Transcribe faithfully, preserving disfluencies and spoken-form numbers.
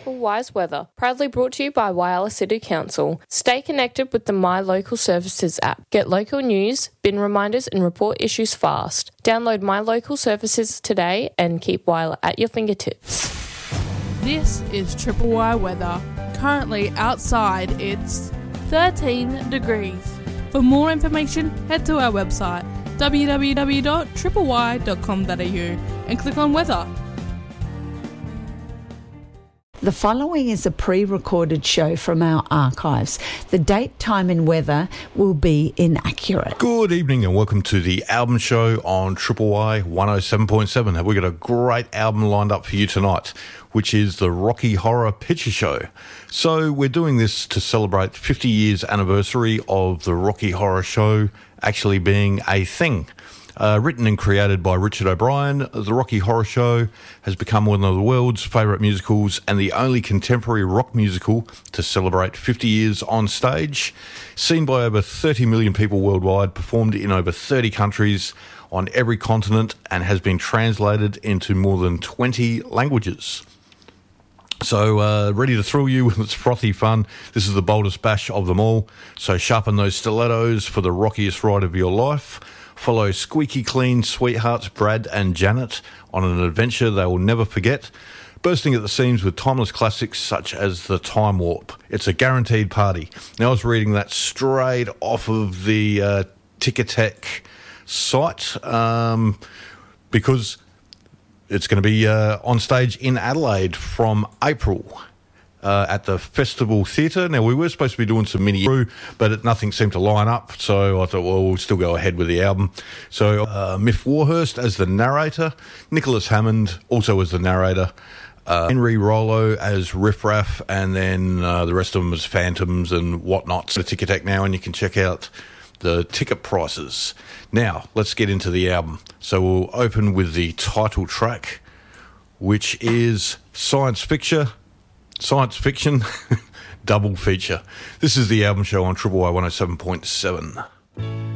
Triple Y's weather, proudly brought to you by Whyalla City Council. Stay connected with the My Local Services app. Get local news, bin reminders and report issues fast. Download My Local Services today and keep Whyalla at your fingertips. This is Triple Y weather. Currently outside it's thirteen degrees. For more information, head to our website w w w dot triple y dot com dot a u and click on weather. The following is a pre-recorded show from our archives. The date, time and weather will be inaccurate. Good evening and welcome to the album show on Triple Y one oh seven point seven. Have we got a great album lined up for you tonight, which is the Rocky Horror Picture Show. So we're doing this to celebrate the fifty years anniversary of the Rocky Horror Show actually being a thing. Uh, written and created by Richard O'Brien, the Rocky Horror Show has become one of the world's favourite musicals and the only contemporary rock musical to celebrate fifty years on stage. Seen by over thirty million people worldwide, performed in over thirty countries on every continent, and has been translated into more than twenty languages. So, uh, ready to thrill you with its frothy fun. This is the boldest bash of them all. So sharpen those stilettos for the rockiest ride of your life. Follow squeaky clean sweethearts Brad and Janet on an adventure they will never forget, bursting at the seams with timeless classics such as The Time Warp. It's a guaranteed party. Now, I was reading that straight off of the uh, Ticketek site um, because it's going to be uh, on stage in Adelaide from April. Uh, at the Festival Theatre. Now, we were supposed to be doing some mini crew, but it, nothing seemed to line up, so I thought, well, we'll still go ahead with the album. So, uh, Miff Warhurst as the narrator, Nicholas Hammond also as the narrator, uh, Henry Rollo as Riff Raff, and then uh, the rest of them as Phantoms and whatnot. So, Ticketek now, and you can check out the ticket prices. Now, let's get into the album. So, we'll open with the title track, which is Science Fiction. Science Fiction double feature. This is the album show on Triple Y one oh seven point seven.